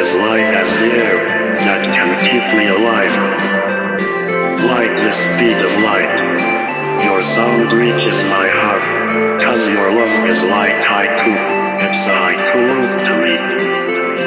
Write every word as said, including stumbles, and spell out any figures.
as light as the air, that can keep me alive. Like the speed of light, your sound reaches my heart, 'cause your love is like haiku, it's a haiku to me.